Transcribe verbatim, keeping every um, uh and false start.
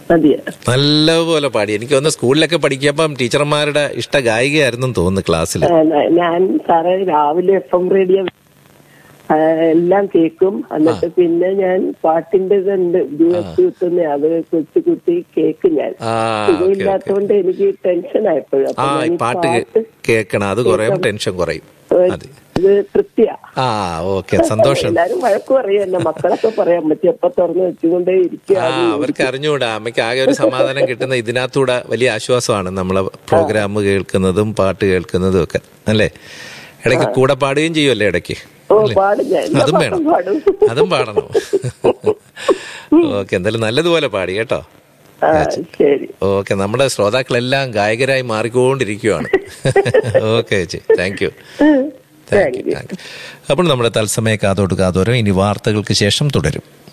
നല്ലപോലെ പാടി. എനിക്ക് തോന്നുന്നു സ്കൂളിലൊക്കെ പഠിക്കുമ്പം ടീച്ചർമാരുടെ ഇഷ്ട ഗായികയായിരുന്നു തോന്നുന്നു ക്ലാസ്സിൽ. ഞാൻ സാറേ രാവിലെ എഫ് എം റേഡിയോ എല്ലാം കേൾക്കും. എന്നിട്ട് പിന്നെ ഞാൻ പാട്ടിന്റെ ഉണ്ട് ദിവസം കിട്ടുന്ന അത് കൊച്ചു കുട്ടി കേക്ക്. ഞാൻ സുഖമില്ലാത്തോണ്ട് എനിക്ക് ടെൻഷൻ ആയപ്പോഴും പാട്ട് കേൾക്കണം, അത് കുറയും, ടെൻഷൻ കുറയും. ഇത് തൃപ്തിയാ. ആ ഓക്കെ, സന്തോഷം. എല്ലാരും വഴക്ക് പറയും, എന്നെ മക്കളൊക്കെ പറയാം അമ്മച്ചി എപ്പ തുറന്നു വെച്ചുകൊണ്ടേ ഇരിക്കുക. ആ അവർക്ക് അറിഞ്ഞുകൂടാ, അമ്മയ്ക്ക് ആകെ ഒരു സമാധാനം കിട്ടുന്ന ഇതിനകത്തൂടെ വലിയ ആശ്വാസമാണ് നമ്മളെ പ്രോഗ്രാം കേൾക്കുന്നതും പാട്ട് കേൾക്കുന്നതും ഒക്കെ അല്ലേ. ഇടയ്ക്ക് കൂടെ പാടുകയും ചെയ്യുമല്ലേ ഇടയ്ക്ക്? അതും വേണം, അതും പാടണം. ഓക്കെ, എന്തായാലും നല്ലതുപോലെ പാടി കേട്ടോ. ഓക്കെ, നമ്മുടെ ശ്രോതാക്കളെല്ലാം ഗായകരായി മാറിക്കൊണ്ടിരിക്കുകയാണ്. ഓക്കെ ചേച്ചി, thank you thank you thank you. അപ്പോൾ നമ്മുടെ തത്സമയ കാതോട് കാതോരം ഇനി വാർത്തകൾക്ക് ശേഷം തുടരും.